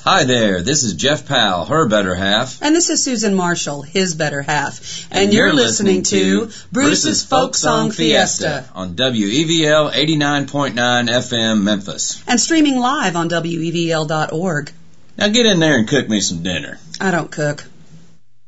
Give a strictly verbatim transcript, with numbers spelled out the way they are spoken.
Hi there, this is Jeff Powell, her better half. And this is Susan Marshall, his better half. And, And you're, you're listening, listening to to Bruce's Folk Song Fiesta. on W E V L eighty-nine point nine F M Memphis. And streaming live on W E V L dot org. Now get in there and cook me some dinner. I don't cook.